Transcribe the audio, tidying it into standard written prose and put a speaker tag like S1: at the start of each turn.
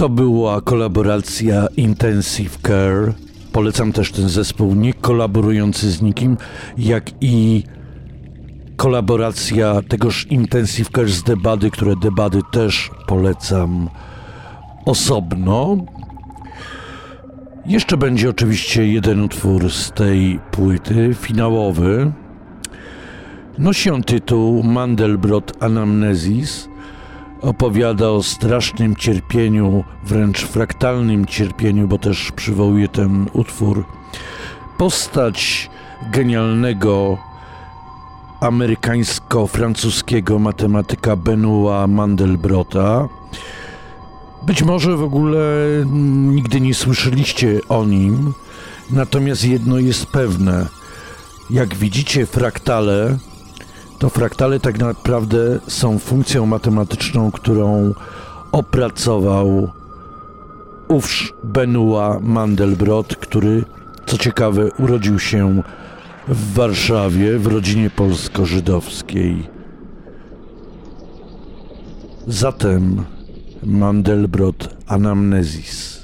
S1: To była kolaboracja Intensive Care. Polecam też ten zespół, nie kolaborujący z nikim, jak i kolaboracja tegoż Intensive Care z The Body, które The Body też polecam osobno. Jeszcze będzie oczywiście jeden utwór z tej płyty, finałowy. Nosi on tytuł Mandelbrot Anamnesis. Opowiada o strasznym cierpieniu, wręcz fraktalnym cierpieniu, bo też przywołuje ten utwór postać genialnego amerykańsko-francuskiego matematyka Benoît Mandelbrota. Być może w ogóle nigdy nie słyszeliście o nim, natomiast jedno jest pewne. Jak widzicie fraktale, to fraktale tak naprawdę są funkcją matematyczną, którą opracował ówż Benoît Mandelbrot, który, co ciekawe, urodził się w Warszawie w rodzinie polsko-żydowskiej. Zatem Mandelbrot Anamnesis.